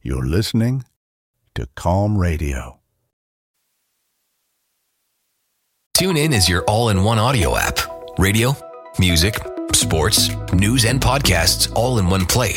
You're listening to Calm Radio. TuneIn is your all-in-one audio app. Radio, music, sports, news, and podcasts all in one place.